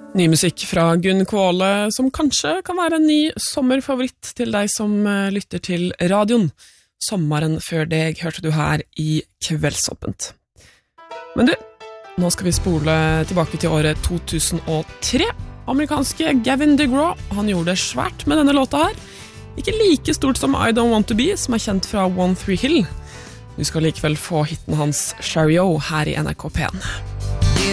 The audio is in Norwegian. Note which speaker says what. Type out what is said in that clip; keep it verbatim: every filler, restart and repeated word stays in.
Speaker 1: Ny musikk fra Gunn Kvåle, som kanskje kan være en ny sommerfavoritt til deg som lytter til radioen. Sommeren før deg hørte du her i Kveldsåpent. Men du, nå skal vi spole tilbake til året to tusen og tre. Amerikanske Gavin DeGraw, han gjorde det svært med denne låta her. Ikke like stort som I Don't Want To Be, som er kjent fra One Three Hill. Du skal likevel få hitten hans Chariot her i N R K P en.